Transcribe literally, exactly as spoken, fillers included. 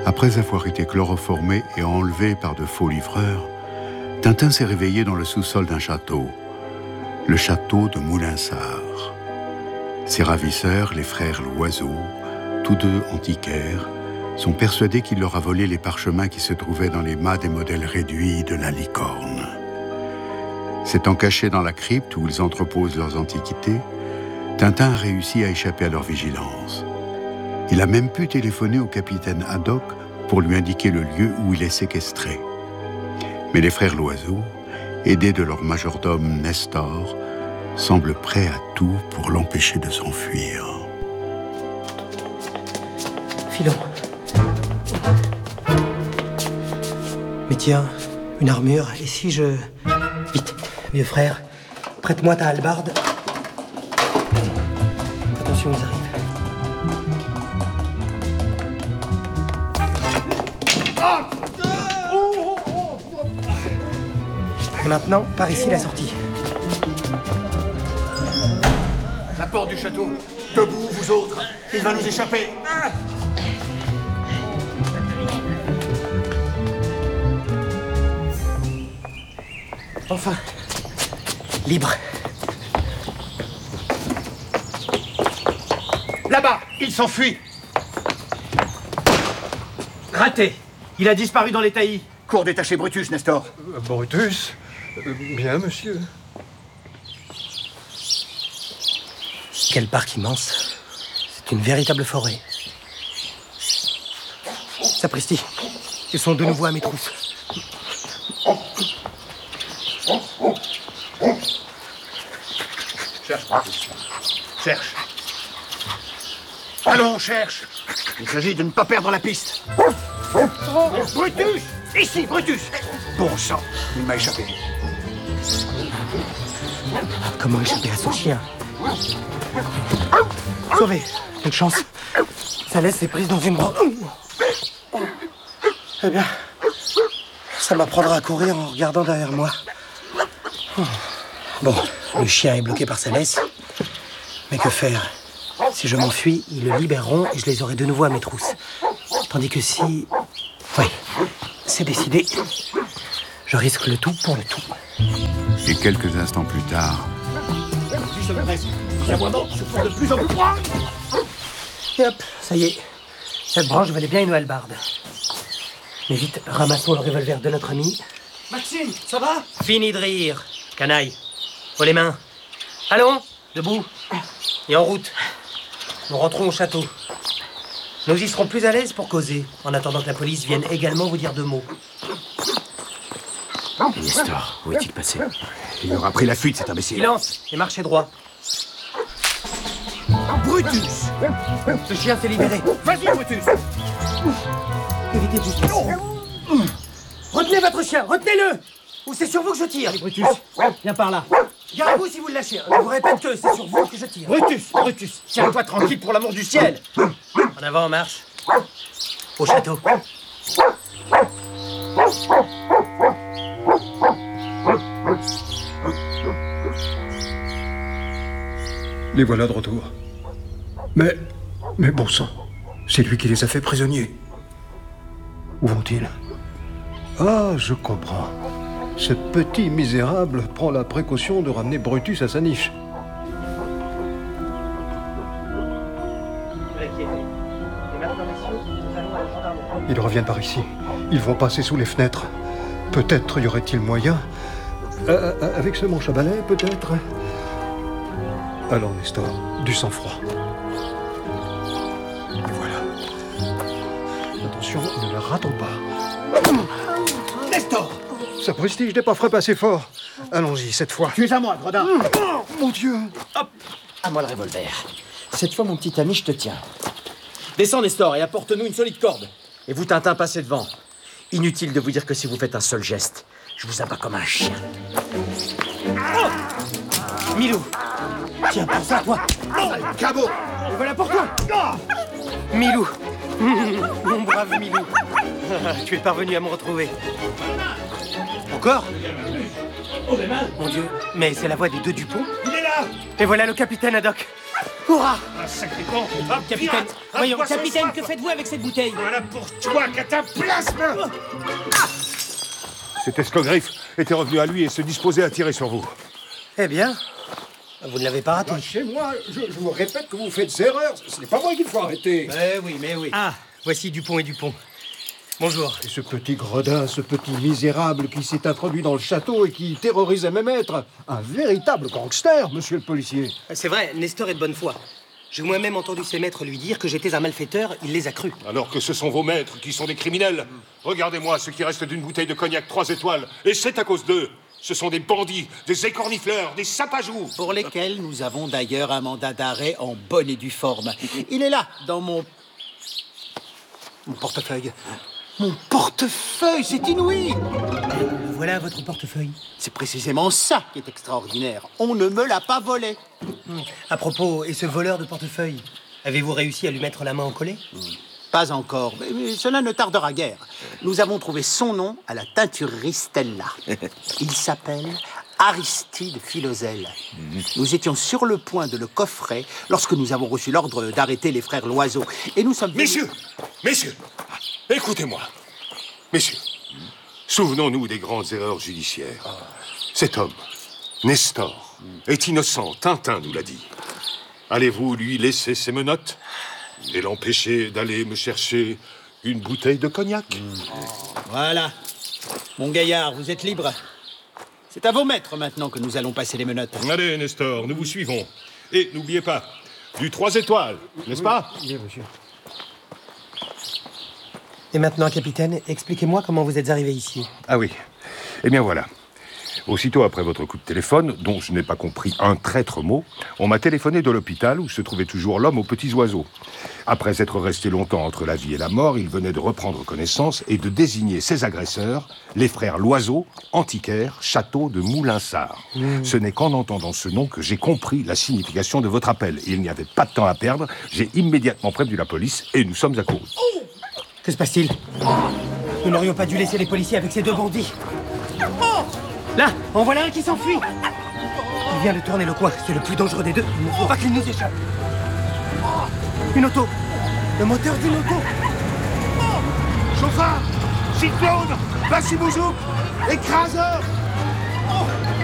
Après avoir été chloroformé et enlevé par de faux livreurs, Tintin s'est réveillé dans le sous-sol d'un château, le château de Moulinsart. Ses ravisseurs, les frères Loiseau, tous deux antiquaires, sont persuadés qu'il leur a volé les parchemins qui se trouvaient dans les mâts des modèles réduits de la licorne. S'étant caché dans la crypte où ils entreposent leurs antiquités, Tintin a réussi à échapper à leur vigilance. Il a même pu téléphoner au capitaine Haddock pour lui indiquer le lieu où il est séquestré. Mais les frères Loiseau, aidés de leur majordome Nestor, semblent prêts à tout pour l'empêcher de s'enfuir. Filons. Mais tiens, une armure, et si je... Vite, vieux frère, prête-moi ta hallebarde. Attention, ils arrivent. Et maintenant, par ici la sortie. La porte du château. Debout, vous autres. Il va nous échapper. Enfin, libre. Là-bas, il s'enfuit. Raté. Il a disparu dans les taillis. Cours détaché Brutus, Nestor. Euh, Brutus euh, Bien, monsieur. Quel parc immense. C'est une véritable forêt. Sapristi, ils sont de nouveau à mes trousses. Cherche, Brutus. Cherche. Allons, cherche. Il s'agit de ne pas perdre la piste. Brutus! Ici, Brutus! Bon sang, il m'a échappé. Comment échapper à ce chien? Sauvé, une chance. Sa laisse est prise dans une branche. Eh bien, ça m'apprendra à courir en regardant derrière moi. Bon, le chien est bloqué par sa laisse. Mais que faire? Si je m'enfuis, ils le libéreront et je les aurai de nouveau à mes trousses. Tandis que si... Oui, c'est décidé. Je risque le tout pour le tout. Et quelques instants plus tard... de plus en plus proche. Et hop, ça y est. Cette branche valait bien une hallebarde. Mais vite, ramassons le revolver de notre ami. Maxime, ça va? Fini de rire, canaille. Faut les mains. Allons, debout. Et en route. Nous rentrons au château. Nous y serons plus à l'aise pour causer, en attendant que la police vienne également vous dire deux mots. Et Nestor, où est-il passé? Il aura pris la fuite, cet imbécile. Silence et marchez droit. Brutus! Ce chien s'est libéré. Vas-y, Brutus! Évitez tout. Retenez votre chien, retenez-le! Ou c'est sur vous que je tire. Allez, Brutus, viens par là. Garez-vous si vous le lâchez. Je vous répète que c'est sur vous que je tire. Brutus, Brutus, tiens-toi tranquille pour l'amour du ciel. En avant, en marche. Au château. Les voilà de retour. Mais... Mais bon sang, c'est lui qui les a fait prisonniers. Où vont-ils? Ah, je comprends. Ce petit misérable prend la précaution de ramener Brutus à sa niche. Ils reviennent par ici. Ils vont passer sous les fenêtres. Peut-être y aurait-il moyen... Euh, avec ce manche à balai, peut-être. Allons, Nestor, du sang-froid. Et voilà. Attention, ne la ratons pas. Nestor! Sapristi, je n'ai pas frappé assez fort. Allons-y, cette fois. Tu es à moi, gredin! Oh, mon Dieu! Hop, à moi le revolver. Cette fois, mon petit ami, je te tiens. Descends, Nestor, et apporte-nous une solide corde. Et vous, Tintin, passez devant. Inutile de vous dire que si vous faites un seul geste, je vous abats comme un chien. Oh Milou, tiens, pour ça, toi. Cabot! Et voilà pour toi. Milou, mon brave Milou. Tu es parvenu à me retrouver. Encore? Mon Dieu, mais c'est la voix des deux Dupont. Il est là! Et voilà le capitaine Haddock. Hurrah! Un sacré con! Un Capitaine, pirate, un voyons, poisson capitaine, soif. que faites-vous avec cette bouteille? Voilà pour toi, cataplasme! Cet escogriffe était revenu à lui et se disposait à tirer sur vous. Eh bien, vous ne l'avez pas raté. Chez moi, je, je vous répète que vous faites erreur. Ce n'est pas moi qu'il faut arrêter. Eh oui, mais oui. Ah, voici Dupont et Dupont. Bonjour. Et ce petit gredin, ce petit misérable qui s'est introduit dans le château et qui terrorisait mes maîtres. Un véritable gangster, monsieur le policier. C'est vrai, Nestor est de bonne foi. J'ai moi-même entendu ses maîtres lui dire que j'étais un malfaiteur, il les a crus. Alors que ce sont vos maîtres qui sont des criminels. Regardez-moi ce qui reste d'une bouteille de cognac trois étoiles. Et c'est à cause d'eux. Ce sont des bandits, des écornifleurs, des sapajous. Pour lesquels nous avons d'ailleurs un mandat d'arrêt en bonne et due forme. Il est là, dans mon... Mon portefeuille. Mon portefeuille, c'est inouï! Voilà votre portefeuille. C'est précisément ça qui est extraordinaire. On ne me l'a pas volé. Hum. À propos, et ce voleur de portefeuille, avez-vous réussi à lui mettre la main en collet? Pas encore, mais, mais cela ne tardera guère. Nous avons trouvé son nom à la teinturerie Stella. Il s'appelle Aristide Philoselle. Nous étions sur le point de le coffrer lorsque nous avons reçu l'ordre d'arrêter les frères Loiseau. Et nous sommes... Messieurs, messieurs, écoutez-moi. Messieurs, souvenons-nous des grandes erreurs judiciaires. Cet homme, Nestor, est innocent, Tintin nous l'a dit. Allez-vous lui laisser ses menottes et l'empêcher d'aller me chercher une bouteille de cognac? Voilà. Mon gaillard, vous êtes libre. C'est à vos maîtres maintenant que nous allons passer les menottes. Allez, Nestor, nous vous suivons. Et n'oubliez pas, du trois étoiles, n'est-ce pas? Oui, monsieur. Et maintenant, capitaine, expliquez-moi comment vous êtes arrivé ici. Ah oui. Eh bien voilà. Aussitôt après votre coup de téléphone, dont je n'ai pas compris un traître mot, on m'a téléphoné de l'hôpital où se trouvait toujours l'homme aux petits oiseaux. Après être resté longtemps entre la vie et la mort, il venait de reprendre connaissance et de désigner ses agresseurs, les frères Loiseau, antiquaires, château de Moulinsart. Mmh. Ce n'est qu'en entendant ce nom que j'ai compris la signification de votre appel. Il n'y avait pas de temps à perdre, j'ai immédiatement prévenu la police et nous sommes accourus. Oh, que se passe-t-il? Nous n'aurions pas dû laisser les policiers avec ces deux bandits. Oh, là, en voilà un qui s'enfuit. Il vient de tourner le coin, c'est le plus dangereux des deux. Il ne faut pas qu'il nous échappe. Une auto. Le moteur d'une auto. Chauffard, cyclone, Bassibouzouk, écraseur,